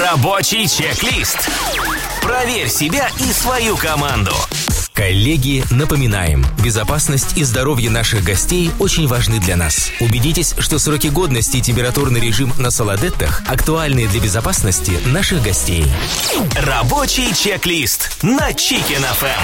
Рабочий чек-лист. Проверь себя и свою команду. Коллеги, напоминаем, безопасность и здоровье наших гостей очень важны для нас. Убедитесь, что сроки годности и температурный режим на Солодеттах актуальны для безопасности наших гостей. Рабочий чек-лист на Chicken FM.